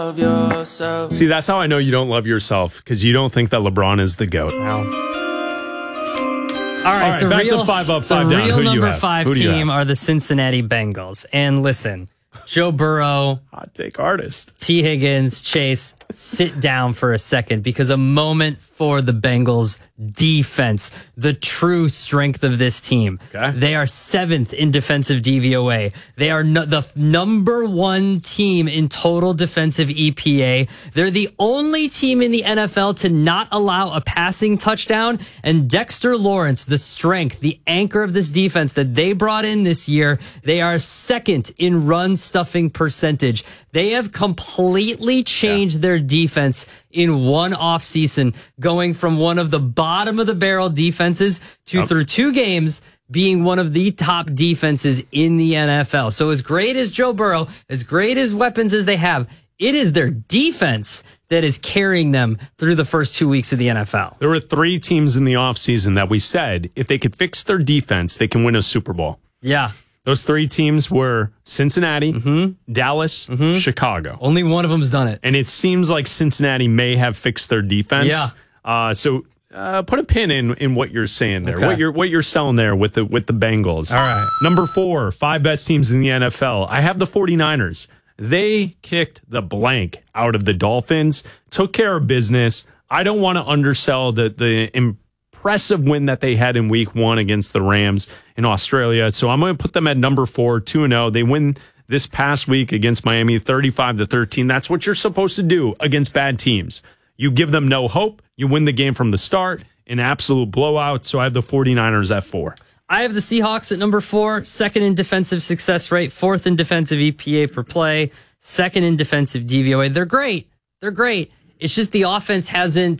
See, that's how I know you don't love yourself, because you don't think that LeBron is the GOAT. All right, the back to 5 up, 5 the down. real Who do you number have? 5 Who do you team have? are the Cincinnati Bengals. And listen, Joe Burrow, Hot take artist. T. Higgins, Chase, sit down for a second, because a moment for the Bengals defense, the true strength of this team. Okay. They are 7th in defensive DVOA. They are the number 1 team in total defensive EPA. They're the only team in the NFL to not allow a passing touchdown. And Dexter Lawrence, the strength, the anchor of this defense that they brought in this year, they are 2nd in run stuffing percentage. They have completely changed their defense in one offseason, going from one of the bottom of the barrel defenses to through 2 games being one of the top defenses in the NFL. So as great as Joe Burrow, as great as weapons as they have, it is their defense that is carrying them through the first 2 weeks of the NFL. There were 3 teams in the offseason that we said if they could fix their defense, they can win a Super Bowl. Yeah. Those 3 teams were Cincinnati, Dallas, Chicago. Only one of them's done it. And it seems like Cincinnati may have fixed their defense. Yeah. So put a pin in what you're saying there, Okay. what you're selling there with the Bengals. All right. Number 4, 5 best teams in the NFL. I have the 49ers. They kicked the blank out of the Dolphins, took care of business. I don't want to undersell the impressive win that they had in week 1 against the Rams in Australia. So I'm going to put them at number 4, 2-0. They win this past week against Miami 35-13. That's what you're supposed to do against bad teams. You give them no hope. You win the game from the start, an absolute blowout. So I have the 49ers at 4. I have the Seahawks at number 4, 2nd in defensive success rate, 4th in defensive EPA per play, 2nd in defensive DVOA. They're great. They're great. It's just the offense hasn't,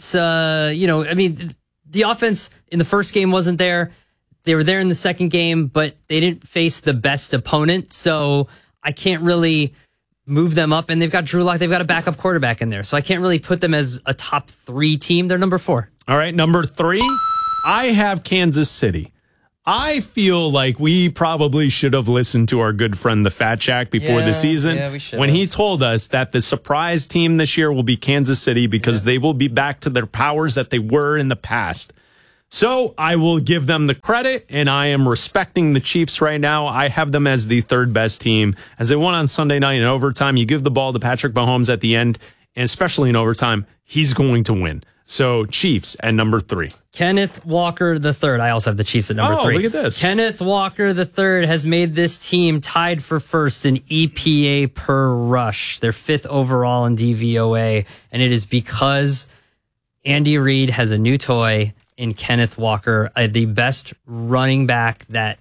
the offense in the first game wasn't there. They were there in the second game, but they didn't face the best opponent. So I can't really move them up. And they've got Drew Lock. They've got a backup quarterback in there. So I can't really put them as a top 3 team. They're number 4. All right, number 3, I have Kansas City. I feel like we probably should have listened to our good friend, the Fat Jack, before the season. Yeah, we should when have. he told us that the surprise team this year will be Kansas City because they will be back to their powers that they were in the past. So I will give them the credit, and I am respecting the Chiefs right now. I have them as the 3rd best team. As they won on Sunday night in overtime, you give the ball to Patrick Mahomes at the end, and especially in overtime, he's going to win. So Chiefs at number 3. Kenneth Walker III. I also have the Chiefs at number 3. Look at this. Kenneth Walker III has made this team tied for 1st in EPA per rush. They're 5th overall in DVOA, and it is because Andy Reid has a new toy in Kenneth Walker, the best running back that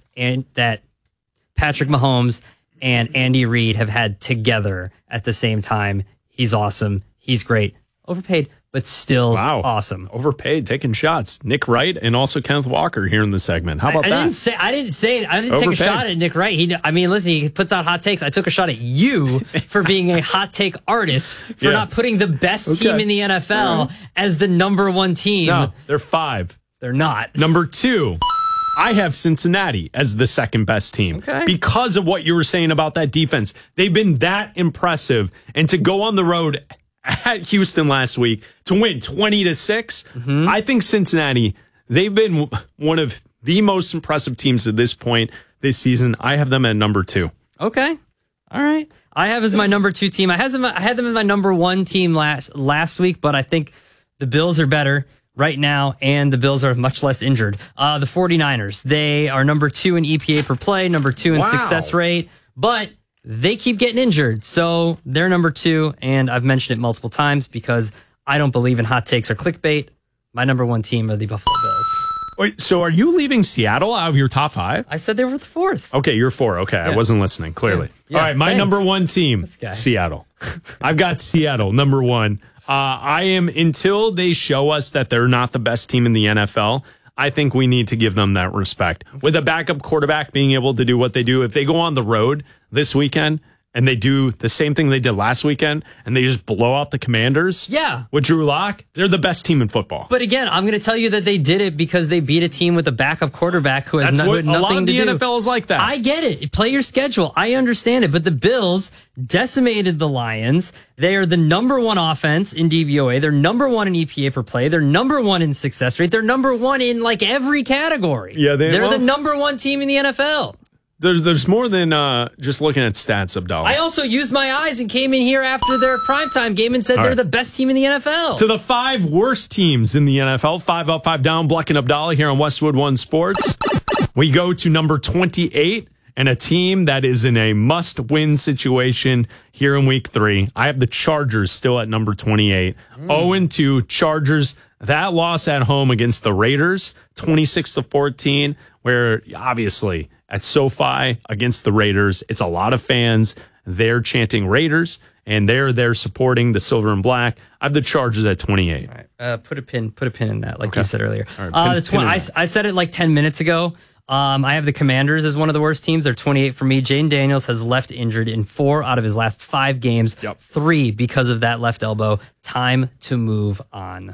Patrick Mahomes and Andy Reid have had together at the same time. He's awesome. He's great. Overpaid, but still awesome. Overpaid, taking shots. Nick Wright and also Kenneth Walker here in the segment. How about that? I didn't take a shot at Nick Wright. Listen, he puts out hot takes. I took a shot at you for being a hot take artist, for not putting the best team in the NFL as the number 1 team. No, they're 5. They're not. Number 2, I have Cincinnati as the 2nd best team. Okay. Because of what you were saying about that defense. They've been that impressive. And to go on the road at Houston last week to win 20-6, I think Cincinnati, they've been one of the most impressive teams at this point this season. I have them at number 2. Okay. All right. I have as my number 2 team. I had them as my number 1 team last week, but I think the Bills are better right now, and the Bills are much less injured. The 49ers, they are number 2 in EPA per play, number 2 in success rate, but they keep getting injured. So they're number 2, and I've mentioned it multiple times because I don't believe in hot takes or clickbait. My number 1 team are the Buffalo Bills. Wait, so are you leaving Seattle out of your top 5? I said they were the 4th. Okay, you're 4. Okay, I wasn't listening, clearly. Yeah, all right, my thanks. number 1 team, Seattle. I've got Seattle, number 1. I am, until they show us that they're not the best team in the NFL, I think we need to give them that respect. With a backup quarterback being able to do what they do, if they go on the road this weekend and they do the same thing they did last weekend, and they just blow out the Commanders. Yeah. With Drew Lock, they're the best team in football. But again, I'm going to tell you that they did it because they beat a team with a backup quarterback who has That's what nothing a lot of to the do. NFL is like that. I get it. Play your schedule. I understand it. But the Bills decimated the Lions. They are the number one offense in DVOA. They're number one in EPA per play. They're number one in success rate. They're number one in like every category. Yeah, they're the number one team in the NFL. There's more than just looking at stats, Abdallah. I also used my eyes and came in here after their primetime game and said they're the best team in the NFL. To the 5 worst teams in the NFL, 5 up, 5 down, Bleck and Abdallah here on Westwood One Sports. We go to number 28 and a team that is in a must-win situation here in Week 3. I have the Chargers still at number 28. 0-2 Chargers. That loss at home against the Raiders, 26-14, where obviously at SoFi against the Raiders, it's a lot of fans. They're chanting Raiders, and they're there supporting the silver and black. I have the Chargers at 28. All right. Put a pin in that, like you said earlier. All right, I said it like 10 minutes ago. I have the Commanders as one of the worst teams. They're 28 for me. Jane Daniels has left injured in 4 out of his last 5 games. 3 because of that left elbow. Time to move on.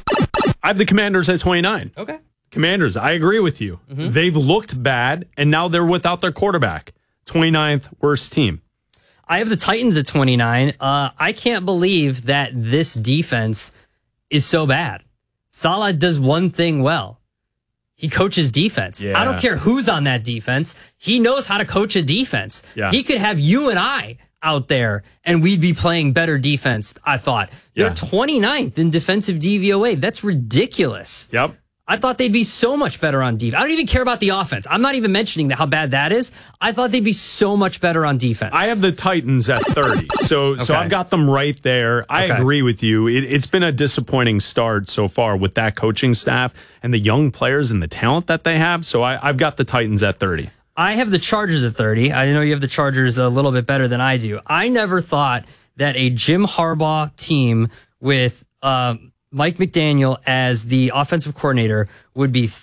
I have the Commanders at 29. Okay. Commanders, I agree with you. They've looked bad, and now they're without their quarterback. 29th worst team. I have the Titans at 29. I can't believe that this defense is so bad. Saleh does one thing well. He coaches defense. Yeah. I don't care who's on that defense. He knows how to coach a defense. Yeah. He could have you and I out there, and we'd be playing better defense, I thought. They're 29th in defensive DVOA. That's ridiculous. Yep. I thought they'd be so much better on defense. I don't even care about the offense. I'm not even mentioning how bad that is. I thought they'd be so much better on defense. I have the Titans at 30. So I've got them right there. I agree with you. It's been a disappointing start so far with that coaching staff and the young players and the talent that they have. So I've got the Titans at 30. I have the Chargers at 30. I know you have the Chargers a little bit better than I do. I never thought that a Jim Harbaugh team with Mike McDaniel as the offensive coordinator would be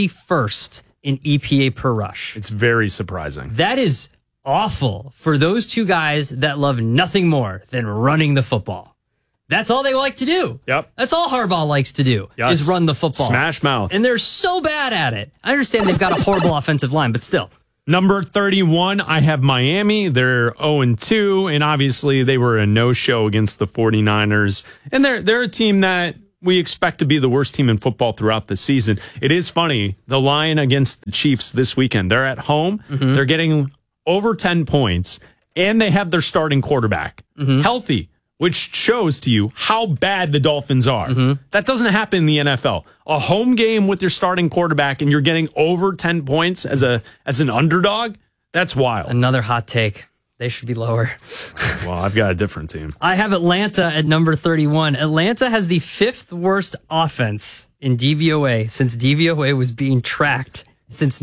31st in EPA per rush. It's very surprising. That is awful for those two guys that love nothing more than running the football. That's all they like to do. Yep. That's all Harbaugh likes to do is run the football. Smash mouth. And they're so bad at it. I understand they've got a horrible offensive line, but still. Number 31, I have Miami. They're 0-2, and obviously they were a no-show against the 49ers. And they're a team that we expect to be the worst team in football throughout the season. It is funny, the line against the Chiefs this weekend, they're at home. They're getting over 10 points, and they have their starting quarterback healthy, which shows to you how bad the Dolphins are. That doesn't happen in the NFL. A home game with your starting quarterback and you're getting over 10 points as an underdog, that's wild. Another hot take. They should be lower. Well, I've got a different team. I have Atlanta at number 31. Atlanta has the 5th worst offense in DVOA since DVOA was being tracked since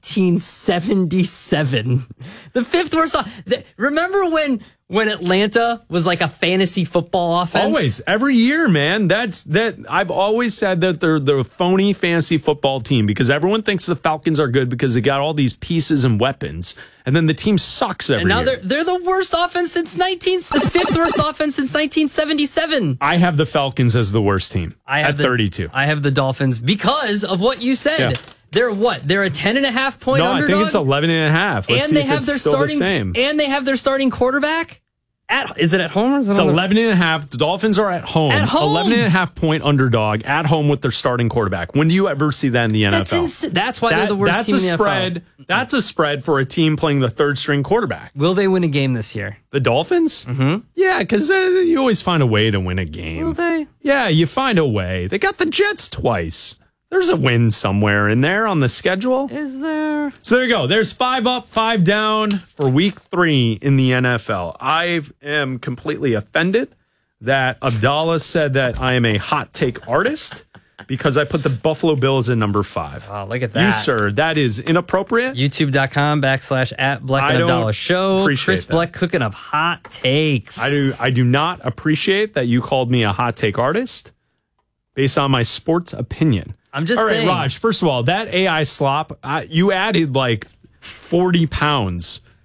1977. The 5th worst. Remember when Atlanta was like a fantasy football offense? Always, every year, man. I've always said that they're the phony fantasy football team because everyone thinks the Falcons are good because they got all these pieces and weapons, and then the team sucks every year. And now they're the worst offense since the 5th worst offense since 1977. I have the Falcons as the worst team at 32. I have the Dolphins because of what you said. Yeah. They're what? They're a 10.5 point underdog. No, I think it's 11.5. Let's see if it's still the same. And they have their starting quarterback. Is it at home? Or is it it's 11.5. The Dolphins are at home. 11.5 point underdog at home with their starting quarterback. When do you ever see that in the NFL? That's why they're the worst team in the NFL. That's a spread for a team playing the third string quarterback. Will they win a game this year? The Dolphins? Mm-hmm. Yeah, because you always find a way to win a game. Will they? Yeah, you find a way. They got the Jets twice. There's a win somewhere in there on the schedule. Is there? So there you go. There's 5 up, 5 down for week 3 in the NFL. I am completely offended that Abdallah said that I am a hot take artist because I put the Buffalo Bills at number 5. Oh, look at that. You, sir, that is inappropriate. YouTube.com/@Bleck and Abdallah Show. Chris Bleck cooking up hot takes. I do not appreciate that you called me a hot take artist based on my sports opinion. I'm just saying. All right, saying. Raj, first of all, that AI slop, you added like 40 pounds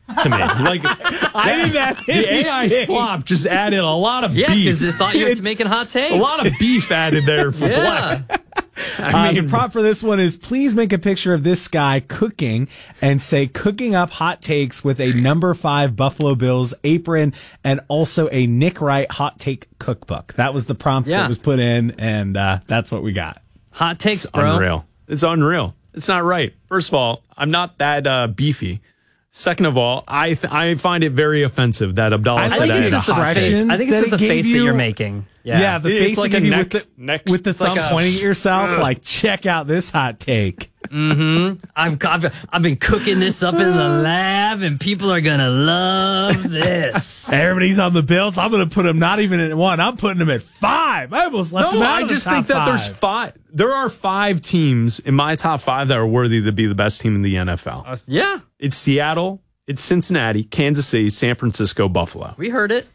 to me. Like the AI slop just added a lot of Yeah, beef. because they thought you were making hot takes. A lot of beef added there for Yeah. Black. I The mean, prop for this one is please make a picture of this guy cooking and say cooking up hot takes with a number 5 Buffalo Bills apron and also a Nick Wright hot take cookbook. That was the prompt Yeah. that was put in, and that's what we got. Hot takes, bro. unreal. It's unreal. It's not right. First of all, I'm not that beefy. Second of all, I find it very offensive that Abdallah I said think I it's had a just hot the take. expression I think it's that just it the gave face that you. you're making. Yeah, the It's face like like a you neck- with neck- the it's like thumb a- pointing at yourself, like check out this hot take. I've been cooking this up in the lab, and people are gonna love this. Everybody's on the Bills. I'm going to put them not even at 1. I'm putting them at 5. I almost left them No, out I of the just top think that 5. there's 5. There are 5 teams in my top 5 that are worthy to be the best team in the NFL. Yeah, It's Seattle, it's Cincinnati, Kansas City, San Francisco, Buffalo. we heard it.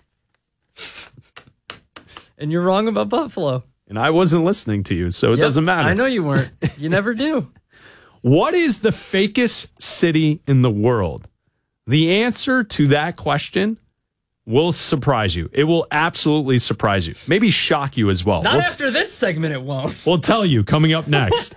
And you're wrong about Buffalo. And I wasn't listening to you, so it Yep, doesn't matter. I know you weren't. You never do. What is the fakest city in the world? The answer to that question will surprise you. It will absolutely surprise you. Maybe shock you as well. Not after this segment, it won't. We'll tell you coming up next.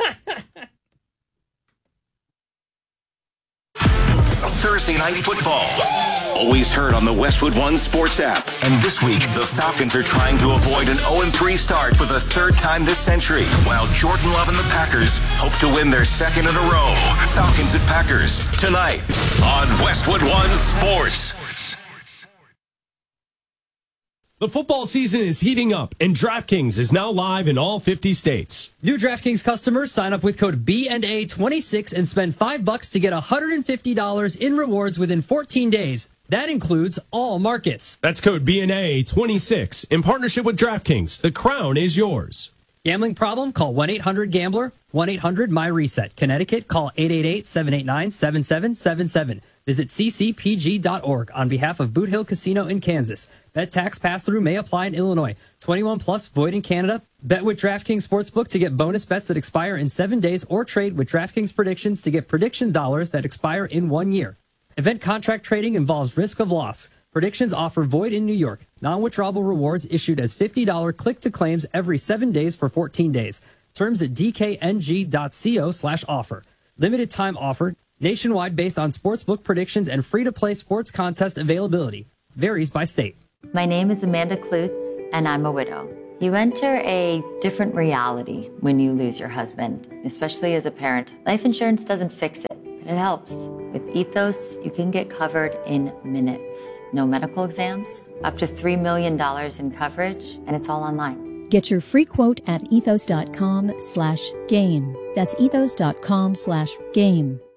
Thursday Night Football. Always heard on the Westwood One Sports app. And this week, the Falcons are trying to avoid an 0-3 start for the 3rd time this century, while Jordan Love and the Packers hope to win their 2nd in a row. Falcons at Packers, tonight on Westwood One Sports. The football season is heating up, and DraftKings is now live in all 50 states. New DraftKings customers sign up with code BNA26 and spend $5 to get $150 in rewards within 14 days. That includes all markets. That's code BNA26 in partnership with DraftKings. The crown is yours. Gambling problem? Call 1-800-GAMBLER, 1-800-MY-RESET. Connecticut, call 888-789-7777. Visit ccpg.org on behalf of Boot Hill Casino in Kansas. Bet tax pass-through may apply in Illinois. 21 plus, void in Canada. Bet with DraftKings Sportsbook to get bonus bets that expire in 7 days, or trade with DraftKings Predictions to get prediction dollars that expire in 1 year. Event contract trading involves risk of loss. Predictions offer void in New York. Non-withdrawable rewards issued as $50 click-to-claims every 7 days for 14 days. Terms at dkng.co/offer. Limited time offer. Nationwide based on sportsbook predictions and free-to-play sports contest availability. Varies by state. My name is Amanda Klutz, and I'm a widow. You enter a different reality when you lose your husband, especially as a parent. Life insurance doesn't fix it, but it helps. With Ethos, you can get covered in minutes. No medical exams, up to $3 million in coverage, and it's all online. Get your free quote at ethos.com/game. That's ethos.com/game.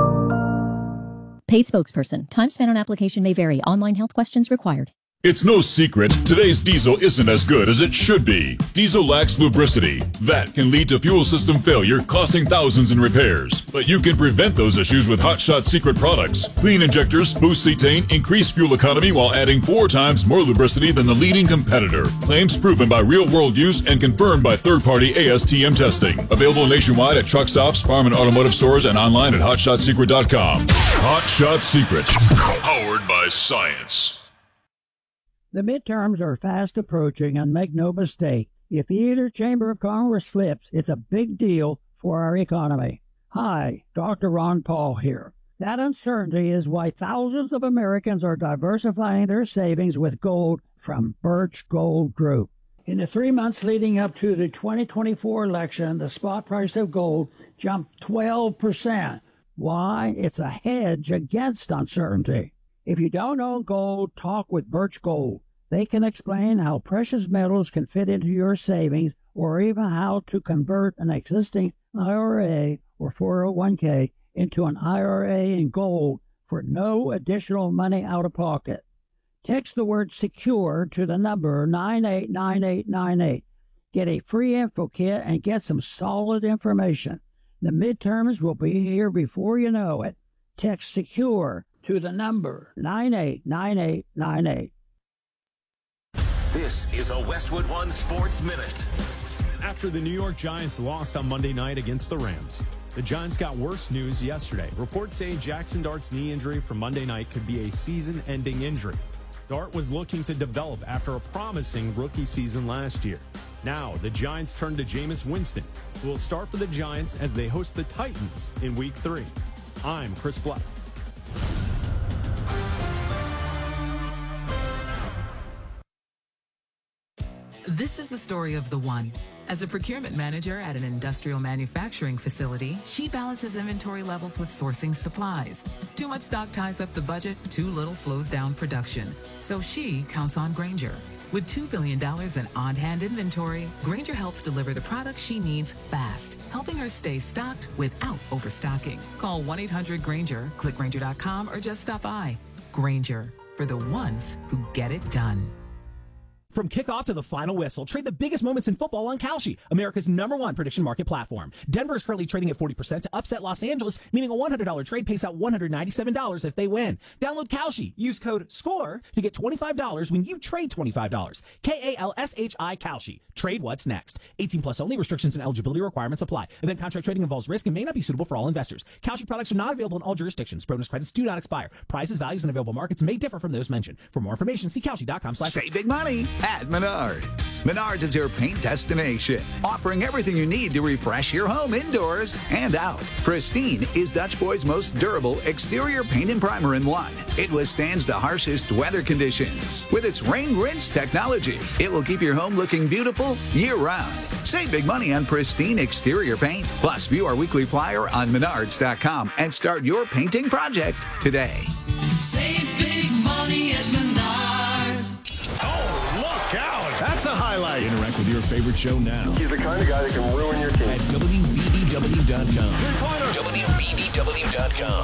Paid spokesperson. Time spent on application may vary. Online health questions required. It's no secret, today's diesel isn't as good as it should be. Diesel lacks lubricity. That can lead to fuel system failure, costing thousands in repairs. But you can prevent those issues with Hot Shot Secret products. Clean injectors, boost cetane, increase fuel economy while adding 4 times more lubricity than the leading competitor. Claims proven by real-world use and confirmed by third-party ASTM testing. Available nationwide at truck stops, farm and automotive stores, and online at hotshotsecret.com. Hot Shot Secret. Powered by science. The midterms are fast approaching, and make no mistake, if either chamber of Congress flips, it's a big deal for our economy. Hi, Dr. Ron Paul here. That uncertainty is why thousands of Americans are diversifying their savings with gold from Birch Gold Group. In the 3 months leading up to the 2024 election, the spot price of gold jumped 12%. Why? It's a hedge against uncertainty. If you don't own gold, talk with Birch Gold. They can explain how precious metals can fit into your savings, or even how to convert an existing IRA or 401k into an IRA in gold for no additional money out of pocket. Text the word SECURE to the number 989898. Get a free info kit and get some solid information. The midterms will be here before you know it. Text SECURE to the number 989898. This is a Westwood One Sports Minute. After the New York Giants lost on Monday night against the Rams, The Giants got worse news yesterday. Reports say Jackson Dart's knee injury from Monday night could be a season-ending injury. Dart was looking to develop after a promising rookie season last year. Now, the Giants turn to Jameis Winston, who will start for the Giants as they host the Titans in Week 3. I'm Chris Black. This is the story of the one. As a procurement manager at an industrial manufacturing facility, she balances inventory levels with sourcing supplies. Too much stock ties up the budget, too little slows down production. So she counts on Grainger. With $2 billion in on-hand inventory, Grainger helps deliver the products she needs fast, helping her stay stocked without overstocking. Call 1-800-GRAINGER, click Grainger.com, or just stop by. Grainger, for the ones who get it done. From kickoff to the final whistle, trade the biggest moments in football on Kalshi, America's #1 prediction market platform. Denver is currently trading at 40% to upset Los Angeles, meaning a $100 trade pays out $197 if they win. Download Kalshi. Use code SCORE to get $25 when you trade $25. KALSHI Kalshi. Trade what's next. 18 plus only. Restrictions and eligibility requirements apply. Event contract trading involves risk and may not be suitable for all investors. Kalshi products are not available in all jurisdictions. Bonus credits do not expire. Prices, values, and available markets may differ from those mentioned. For more information, see Kalshi.com/. Save big money at Menards. Menards is your paint destination, offering everything you need to refresh your home indoors and out. Pristine is Dutch Boy's most durable exterior paint and primer in one. It withstands the harshest weather conditions. With its rain rinse technology, it will keep your home looking beautiful year-round. Save big money on Pristine exterior paint. Plus, view our weekly flyer on Menards.com and start your painting project today. Save big money at Menards. Oh, look out! That's a highlight. Interact with your favorite show now. He's the kind of guy that can ruin your team. At WBBW.com. WBBW.com.